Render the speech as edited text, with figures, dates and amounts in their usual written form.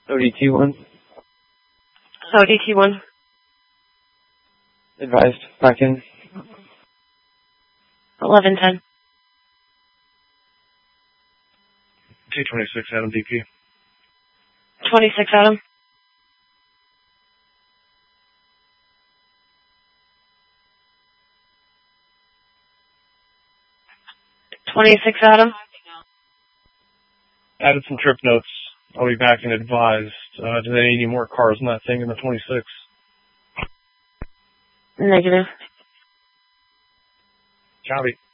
ODT1. ODT1. Advised. Back in. 1110. T26 Adam DP. 26 Adam. Adam. Added some trip notes. I'll be back and advised. Do they need any more cars on that thing in the 26? Negative. Copy.